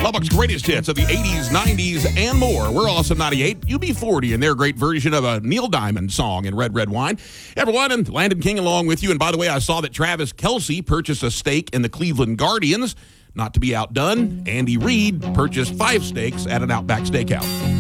Lubbock's greatest hits of the 80s, 90s, and more. We're Awesome 98, UB40, and their great version of a Neil Diamond song in Red, Red Wine. Everyone, and Landon King along with you. And by the way, I saw that Travis Kelce purchased a stake in the Cleveland Guardians. Not to be outdone, Andy Reid purchased 5 steaks at an Outback Steakhouse.